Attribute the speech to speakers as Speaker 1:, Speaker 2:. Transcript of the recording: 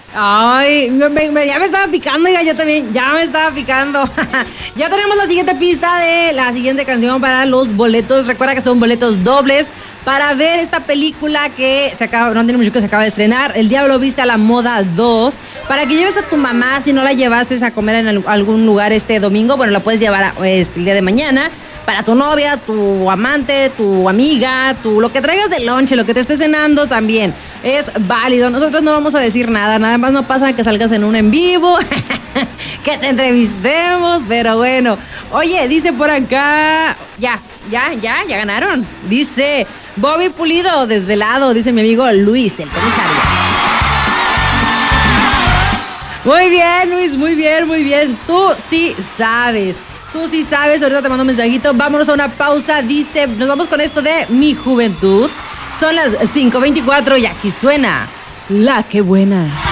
Speaker 1: Ay, ya me estaba picando, ya yo también, ya me estaba picando. Ya tenemos la siguiente pista de la siguiente canción para los boletos. Recuerda que son boletos dobles para ver esta película que no tiene mucho que se acaba de estrenar, El Diablo Viste a la Moda 2. Para que lleves a tu mamá, si no la llevaste a comer en algún lugar este domingo, bueno, la puedes llevar el día de mañana. Para tu novia, tu amante, tu amiga, lo que traigas de lonche, lo que te estés cenando también es válido. Nosotros no vamos a decir nada más no pasa que salgas en un en vivo, que te entrevistemos, pero bueno. Oye, dice por acá, ya ganaron. Dice Bobby Pulido, desvelado, dice mi amigo Luis, el comisario. Muy bien, Luis, muy bien. Tú sí sabes, ahorita te mando un mensajito. Vámonos a una pausa, dice, nos vamos con esto de Mi Juventud. Son las 5:24 y aquí suena La Que Buena.